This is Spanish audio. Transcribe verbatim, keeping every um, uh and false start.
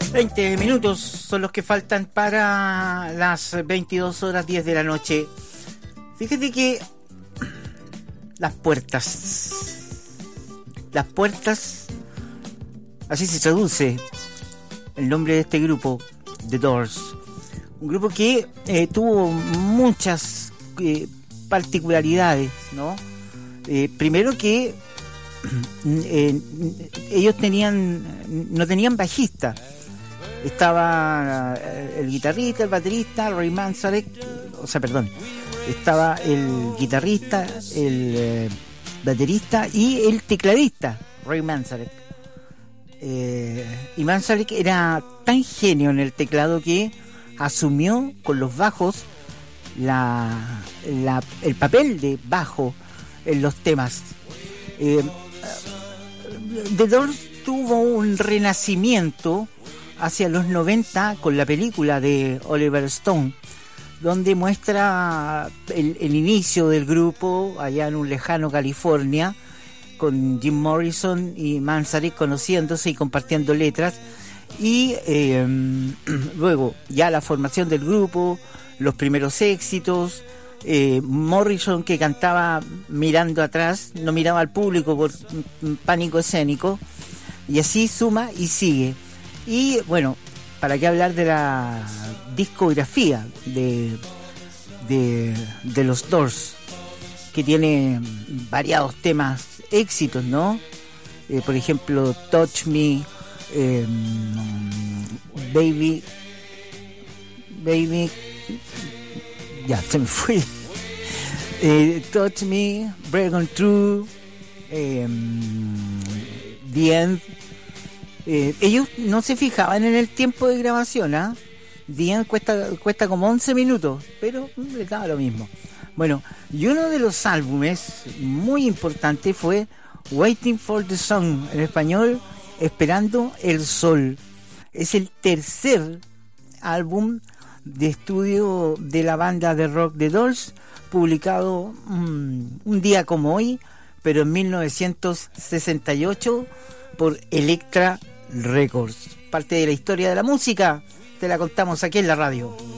veinte minutos son los que faltan para las veintidós horas diez de la noche. Fíjate que las puertas, las puertas, así se traduce el nombre de este grupo, The Doors. Un grupo que eh, tuvo muchas eh, particularidades, ¿no? Eh, primero que eh, ellos tenían, no tenían bajista. Estaba el guitarrista, el baterista, Ray Manzarek, o sea, perdón, estaba el guitarrista, el eh, baterista y el tecladista, Ray Manzarek. Eh, y Manzarek era tan genio en el teclado que asumió con los bajos la, la, el papel de bajo en los temas. Eh, The Doors tuvo un renacimiento hacia los noventa con la película de Oliver Stone, donde muestra el, el inicio del grupo allá en un lejano California, con Jim Morrison y Manzarek conociéndose y compartiendo letras, y eh, luego ya la formación del grupo, los primeros éxitos, eh, Morrison que cantaba mirando atrás, no miraba al público por pánico escénico, y así suma y sigue. Y bueno, para qué hablar de la discografía de, de, de los Doors, que tiene variados temas, éxitos, ¿no? Eh, por ejemplo, Touch Me, eh, Baby, Baby, ya se me fue. Eh, Touch Me, Break On Through, eh, The End. Eh, ellos no se fijaban en el tiempo de grabación, ¿ah? ¿eh? The End cuesta, cuesta como once minutos, pero les daba lo mismo. Bueno, y uno de los álbumes muy importantes fue Waiting for the Sun, en español, Esperando el Sol. Es el tercer álbum de estudio de la banda de rock The Doors, publicado mmm, un día como hoy, pero en mil novecientos sesenta y ocho por Elektra Records. Parte de la historia de la música te la contamos aquí en la radio.